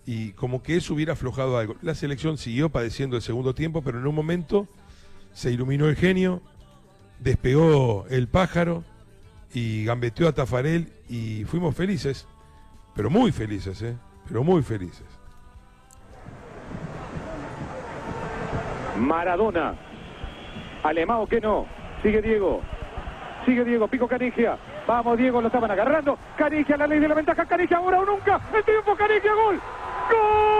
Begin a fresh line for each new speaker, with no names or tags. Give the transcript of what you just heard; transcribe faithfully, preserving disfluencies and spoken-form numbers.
y como que eso hubiera aflojado algo. La selección siguió padeciendo el segundo tiempo, pero en un momento se iluminó el genio, despegó el pájaro y gambeteó a Tafarel y fuimos felices, pero muy felices, ¿eh? Pero muy felices.
Maradona. Alemão que no. Sigue Diego. Sigue Diego. Pico Canigia. Vamos Diego, lo estaban agarrando. Canigia, la ley de la ventaja. Canigia ahora o nunca. El triunfo Canigia. Gol. ¡Gol!